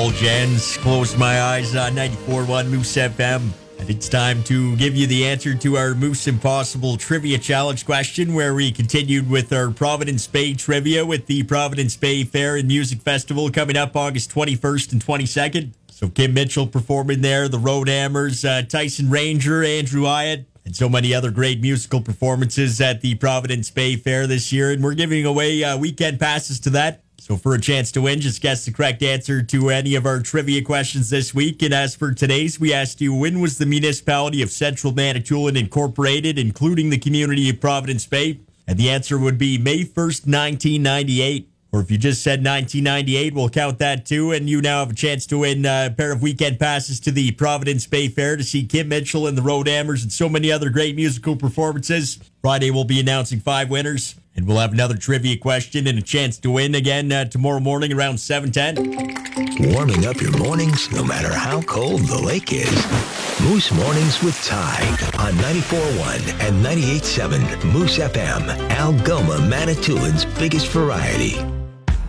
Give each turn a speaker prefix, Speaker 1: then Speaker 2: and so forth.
Speaker 1: Paul Jans, closed my eyes on 94.1 Moose FM. And it's time to give you the answer to our Moose Impossible Trivia Challenge question, where we continued with our Providence Bay trivia with the Providence Bay Fair and Music Festival coming up August 21st and 22nd. So Kim Mitchell performing there, the Road Hammers, Tyson Ranger, Andrew Hyatt, and so many other great musical performances at the Providence Bay Fair this year. And we're giving away weekend passes to that. So for a chance to win, just guess the correct answer to any of our trivia questions this week. And as for today's, we asked you, when was the municipality of Central Manitoulin incorporated, including the community of Providence Bay? And the answer would be May 1st, 1998. Or if you just said 1998, we'll count that too. And you now have a chance to win a pair of weekend passes to the Providence Bay Fair to see Kim Mitchell and the Road Hammers and so many other great musical performances. Friday, we'll be announcing 5 winners. And we'll have another trivia question and a chance to win again tomorrow morning around 7:10.
Speaker 2: Warming up your mornings no matter how cold the lake is. Moose Mornings with Ty on 94.1 and 98.7 Moose FM, Algoma, Manitoulin's biggest variety.